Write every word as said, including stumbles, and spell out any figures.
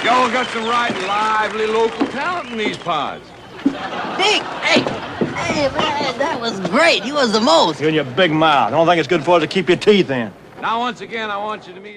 Y'all got some right lively local talent in these pods. Dick, hey, hey, man, that was great. You was the most. You and your big mouth. I don't think it's good for us to keep your teeth in. Now, once again, I want you to meet